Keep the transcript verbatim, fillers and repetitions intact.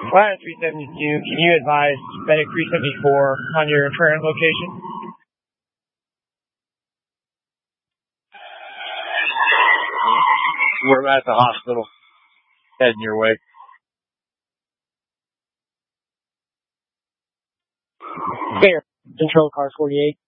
Flat three seventy-two, can you advise Medic three seventy-four on your current location? We're at the hospital. Heading your way. Fair. Control car forty-eight.